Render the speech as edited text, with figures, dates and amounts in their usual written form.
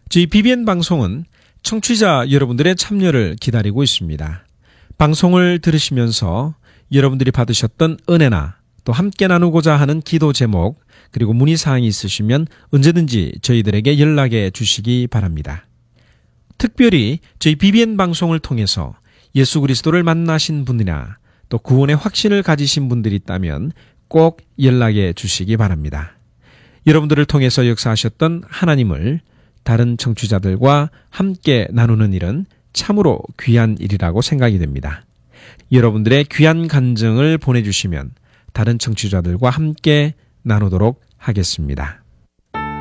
저희 BBN 방송은 청취자 여러분들의 참여를 기다리고 있습니다. 방송을 들으시면서 여러분들이 받으셨던 은혜나 또 함께 나누고자 하는 기도 제목 그리고 문의사항이 있으시면 언제든지 저희들에게 연락해 주시기 바랍니다. 특별히 저희 BBN 방송을 통해서 예수 그리스도를 만나신 분이나 또 구원의 확신을 가지신 분들이 있다면 꼭 연락해 주시기 바랍니다. 여러분들을 통해서 역사하셨던 하나님을 다른 청취자들과 함께 나누는 일은 참으로 귀한 일이라고 생각이 됩니다. 여러분들의 귀한 간증을 보내주시면 다른 청취자들과 함께 나누도록 하겠습니다.